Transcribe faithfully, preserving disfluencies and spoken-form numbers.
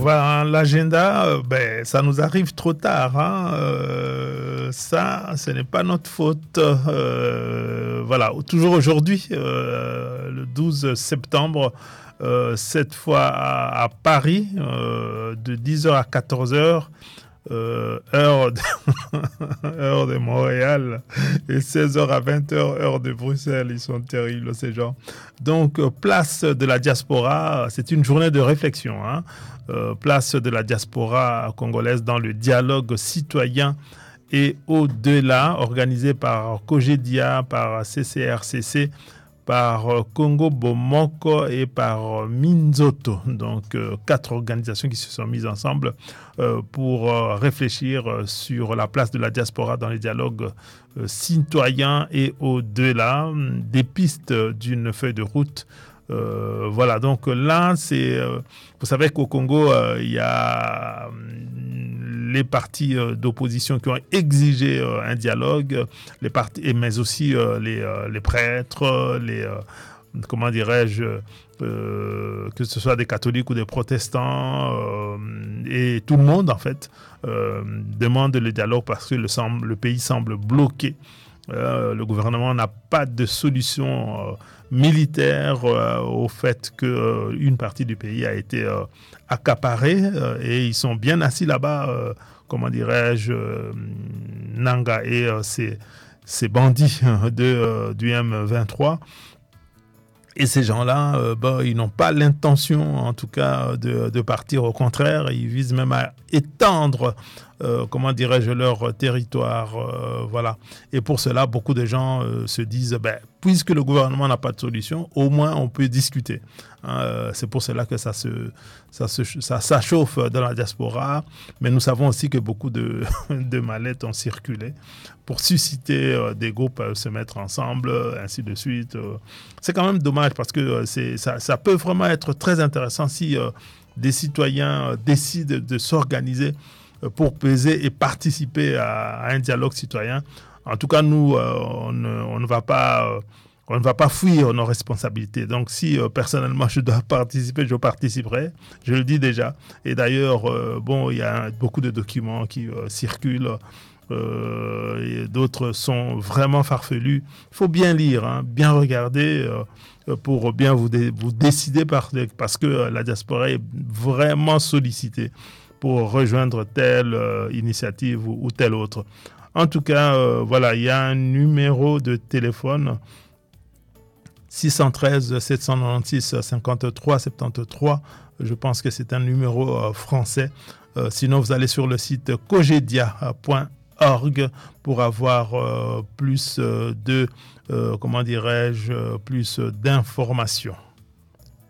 voilà, l'agenda, euh, ben, ça nous arrive trop tard. Hein. Euh, ça, ce n'est pas notre faute. Euh, voilà, toujours aujourd'hui, euh, le douze septembre, euh, cette fois à, à Paris, euh, de dix heures à quatorze heures. Euh, heure, de heure de Montréal et seize heures à vingt heures, heure de Bruxelles. Ils sont terribles, ces gens. Donc, euh, place de la diaspora, c'est une journée de réflexion. Hein. Euh, place de la diaspora congolaise dans le dialogue citoyen et au-delà, organisé par Cogedia, par C C R C C, par Congo Bomoko et par Minzoto. Donc, euh, quatre organisations qui se sont mises ensemble euh, pour euh, réfléchir sur la place de la diaspora dans les dialogues euh, citoyens et au-delà, des pistes d'une feuille de route. Euh, voilà, donc là, c'est, euh, vous savez qu'au Congo, euh, il y a les partis euh, d'opposition qui ont exigé euh, un dialogue, les partis, mais aussi euh, les, euh, les prêtres, les, euh, comment dirais-je, euh, que ce soit des catholiques ou des protestants, euh, et tout le monde, en fait, euh, demande le dialogue parce que le, semble, le pays semble bloqué. Euh, le gouvernement n'a pas de solution euh, militaire euh, au fait qu'une euh, partie du pays a été euh, accaparée euh, et ils sont bien assis là-bas, euh, comment dirais-je, euh, Nanga et euh, ces, ces bandits de, euh, du M vingt-trois. Et ces gens-là, euh, bah, ils n'ont pas l'intention, en tout cas, de, de partir. Au contraire, ils visent même à étendre, euh, comment dirais-je, leur territoire. Euh, voilà. Et pour cela, beaucoup de gens euh, se disent, ben, puisque le gouvernement n'a pas de solution, au moins on peut discuter. Hein, c'est pour cela que ça se, ça se, ça s'achauffe dans la diaspora. Mais nous savons aussi que beaucoup de, de mallettes ont circulé pour susciter euh, des groupes à se mettre ensemble, ainsi de suite. Euh, c'est quand même dommage parce que euh, c'est, ça, ça peut vraiment être très intéressant si euh, des citoyens euh, décident de s'organiser euh, pour peser et participer à, à un dialogue citoyen. En tout cas, nous, euh, on, ne, on ne va pas... Euh, on ne va pas fuir nos responsabilités. Donc, si euh, personnellement je dois participer, je participerai. Je le dis déjà. Et d'ailleurs, euh, bon, il y a beaucoup de documents qui euh, circulent. Euh, et d'autres sont vraiment farfelus. Il faut bien lire, hein, bien regarder euh, pour bien vous, dé- vous décider par, parce que euh, la diaspora est vraiment sollicitée pour rejoindre telle euh, initiative ou, ou telle autre. En tout cas, euh, voilà, il y a un numéro de téléphone six un trois, sept neuf six, cinquante-trois soixante-treize. Je pense que c'est un numéro euh, français. Euh, sinon, vous allez sur le site cogedia point org pour avoir euh, plus euh, de, euh, comment dirais-je, plus d'informations.